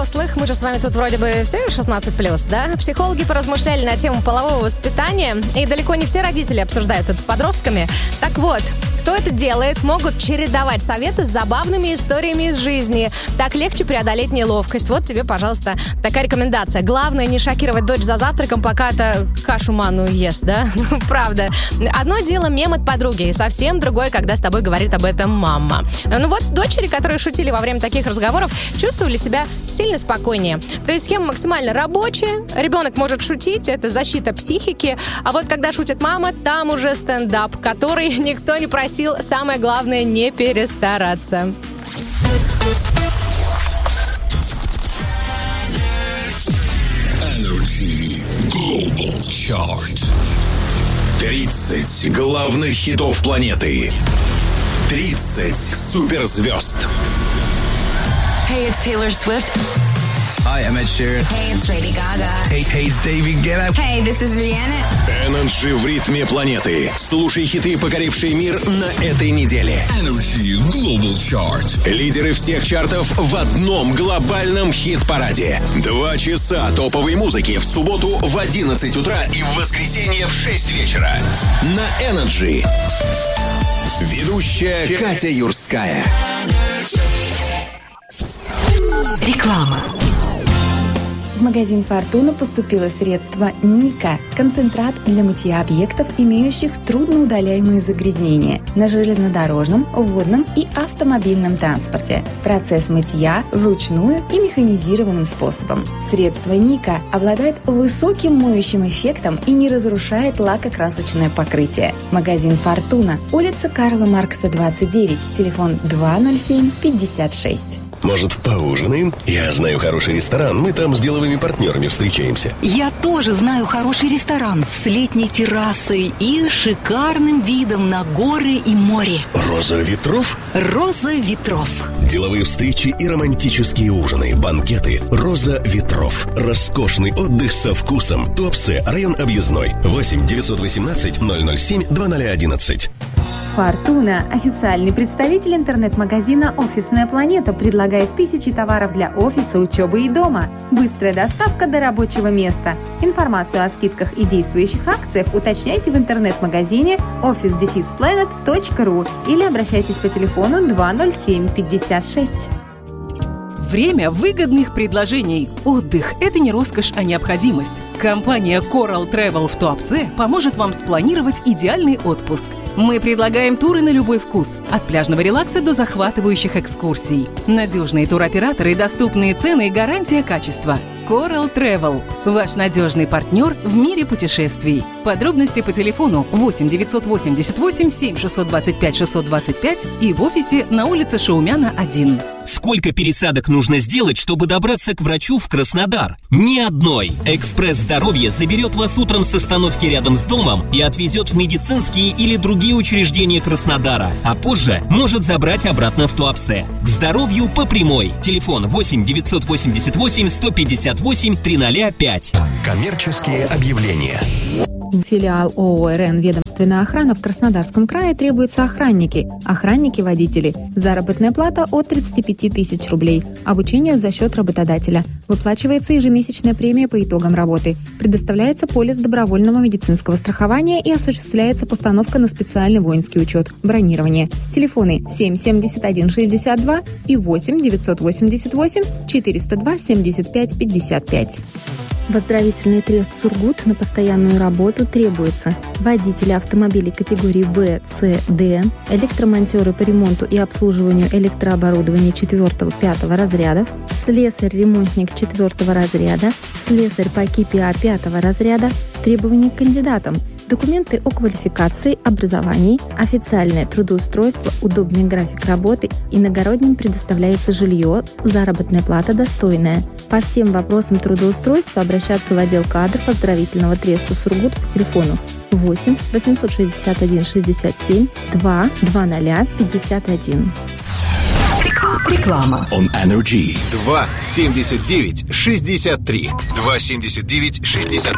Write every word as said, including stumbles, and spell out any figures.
взрослых. Мы же с вами тут вроде бы все шестнадцать плюс, да? Психологи поразмышляли на тему полового воспитания, и далеко не все родители обсуждают это с подростками. Так вот, кто это делает, могут чередовать советы с забавными историями из жизни. Так легче преодолеть неловкость. Вот тебе, пожалуйста, такая рекомендация. Главное, не шокировать дочь за завтраком, пока та кашу манную ест, да? Правда. Одно дело мем от подруги, и совсем другое, когда с тобой говорит об этом мама. Ну вот, дочери, которые шутили во время таких разговоров, чувствовали себя сильно спокойнее. То есть схема максимально рабочая, ребенок может шутить, это защита психики, а вот когда шутит мама, там уже стендап, который никто не просил. Самое главное, не перестараться. Energy Global Chart. тридцать главных хитов планеты. тридцать суперзвезд. Hey, it's Taylor Swift. Hi, I'm Ed Sheeran. Hey, it's Lady Gaga. Hey, hey, it's David Guetta. Hey, this is Rihanna. Energy в ритме планеты. Слушай хиты, покорившие мир на этой неделе. Energy Global Chart. Лидеры всех чартов в одном глобальном хит-параде. Два часа топовой музыки в субботу в одиннадцать утра и в воскресенье в шесть вечера. На Energy. Ведущая Катя Юрская. Реклама. В магазин «Фортуна» поступило средство «Ника» – концентрат для мытья объектов, имеющих трудноудаляемые загрязнения на железнодорожном, водном и автомобильном транспорте. Процесс мытья вручную и механизированным способом. Средство «Ника» обладает высоким моющим эффектом и не разрушает лакокрасочное покрытие. Магазин «Фортуна», улица Карла Маркса, двадцать девять, телефон два ноль семь пятьдесят шесть. Может, поужинаем? Я знаю хороший ресторан, мы там с деловыми партнерами встречаемся. Я тоже знаю хороший ресторан с летней террасой и шикарным видом на горы и море. «Роза ветров»? «Роза ветров». Деловые встречи и романтические ужины, банкеты. «Роза ветров». Роскошный отдых со вкусом. Туапсе, район Объездной. восемь девятьсот восемнадцать ноль ноль семь две ноль одиннадцать. «Фортуна» – официальный представитель интернет-магазина «Офисная планета», предлагает тысячи товаров для офиса, учебы и дома. Быстрая доставка до рабочего места. Информацию о скидках и действующих акциях уточняйте в интернет-магазине офис дефис планет точка ру или обращайтесь по телефону два ноль семь пятьдесят шесть. Время выгодных предложений. Отдых – это не роскошь, а необходимость. Компания Coral Travel в Туапсе поможет вам спланировать идеальный отпуск. Мы предлагаем туры на любой вкус, от пляжного релакса до захватывающих экскурсий. Надежные туроператоры, доступные цены и гарантия качества. Coral Travel – ваш надежный партнер в мире путешествий. Подробности по телефону восемь девятьсот восемьдесят восемь семь шестьсот двадцать пять шестьсот двадцать пять и в офисе на улице Шаумяна, один. Сколько пересадок нужно сделать, чтобы добраться к врачу в Краснодар? Ни одной. «Экспресс Здоровья» заберет вас утром с остановки рядом с домом и отвезет в медицинские или другие учреждения Краснодара, а позже может забрать обратно в Туапсе. К здоровью по прямой. Телефон восемь девятьсот восемьдесят восемь сто пятьдесят восемь триста пять. Коммерческие объявления. Филиал ООО «РН Ведомственная охрана» в Краснодарском крае требуются охранники, охранники-водители. Заработная плата от тридцати пяти тысяч рублей. Обучение за счет работодателя. Выплачивается ежемесячная премия по итогам работы. Предоставляется полис добровольного медицинского страхования и осуществляется постановка на специальный воинский учет. Бронирование. Телефоны семь семьдесят один шестьдесят два и восемь девятьсот восемьдесят восемь четыреста два семьдесят пять пятьдесят пять. В оздоровительный трест «Сургут» на постоянную работу требуется водители автомобилей категории В, С, Д, электромонтеры по ремонту и обслуживанию электрооборудования четвёртого-пятого разрядов, слесарь-ремонтник четвёртого разряда, слесарь по КИПИА пятого разряда. Требования к кандидатам: документы о квалификации, образовании, официальное трудоустройство, удобный график работы, иногородним предоставляется жилье, заработная плата достойная. По всем вопросам трудоустройства обращаться в отдел кадров оздоровительного треста «Сургут» по телефону восемь восемьсот шестьдесят один шестьдесят семь два двадцать пятьдесят один. Реклама. On Energy. два семьдесят девять шестьдесят три. два семьдесят девять шестьдесят